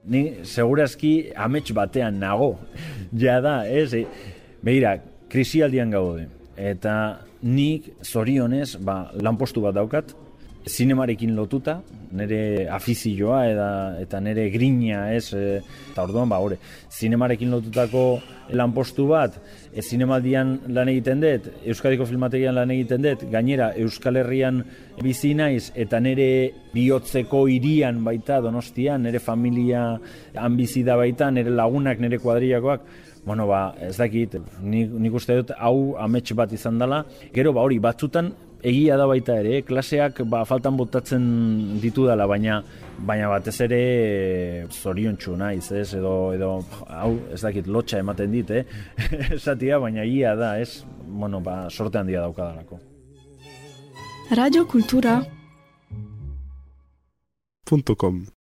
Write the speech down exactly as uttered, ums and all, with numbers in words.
Ni segurazki amets batean nago. Ja da, ez? E, Begira, krisialdian gaude. Eta nik zorionez, ba, lanpostu bat daukat, zinemarekin lotuta, nire afizioa eta, eta nire grina, ez? E, eta orduan, ba, hori, zinemarekin lotutako lanpostu bat, e, zinemaldian lan egiten dut, Euskadiko Filmategian lan egiten dut, gainera Euskal Herrian bizi naiz, eta nire bihotzeko hirian baita Donostian, nire familia han bizi da baita, nire lagunak, nire kuadrillakoak, bueno, ba, ez dakit, nik, nik uste dut hau amets bat izan dela. Gero, ba, hori, batzutan egia da baita ere, eh? Klaseak ba, faltan botatzen ditu dela, baina baina batez ere zoriontsu naiz, ez? Edo, edo hau, ez dakit, lotxa ematen dit, eh? Esatia, baina egia da, ez? Bueno, ba, sorte handia daukadalako. Radio Kultura punto com